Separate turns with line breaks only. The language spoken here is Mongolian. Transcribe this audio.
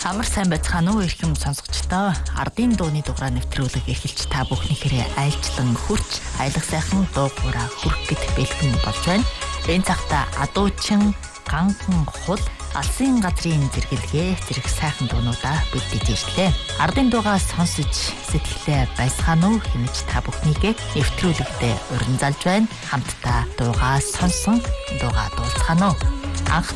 Амар сайн байцгаана уу эрхэм сонсогчдоо. Ардын дууны дугаараа нэвтрүүлэг эхэлж та бүхнийхээ айлчлан хурц айлах сайхан дуугаараа хүрэх гэд бэлхэн болж байна. Энэ цагта адуучин ганхан хул алсын газрын зэрэглэгээ зэрэг сайхан дуунуудаа бэлдэж ирлээ. Ардын дуугаа сонсож сэтгэлээ байсгаана уу хэмэж та бүхнийгээ нэвтрүүлэгтээ уран залж байна. Хамтдаа дуугаа сонсон дуугаа дуусгана уу. Анх